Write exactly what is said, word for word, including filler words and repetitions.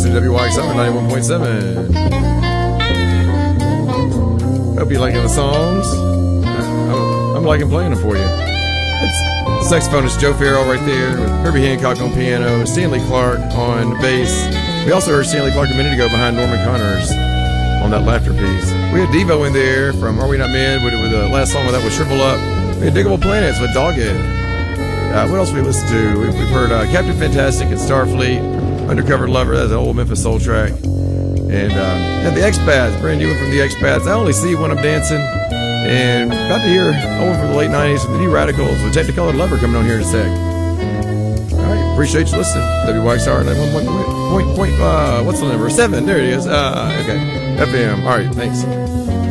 listening to W Y X R ninety-one point seven. Hope you're liking the songs. I'm, I'm liking playing them for you. It's saxophonist Joe Farrell right there with Herbie Hancock on piano, Stanley Clarke on bass. We also heard Stanley Clarke a minute ago behind Norman Connors on that laughter piece. We had Devo in there from Are We Not Men with, with the last song with that was Shrivel Up. We had Diggable Planets with Doghead. Uh, what else we listened to? We, we've heard uh, Captain Fantastic and Starfleet, Undercover Lover, that's an old Memphis Soul track. And, uh, and the Expats, brand new one from the Expats. I Only See When I'm Dancing. And about to hear over from the late nineties with the New Radicals with Technicolor Lover coming on here in a sec. All right, appreciate you listening. W Y X R ninety-one point, point, point, uh, what's the number? Seven, there it is. Uh, okay, F M. All right, thanks.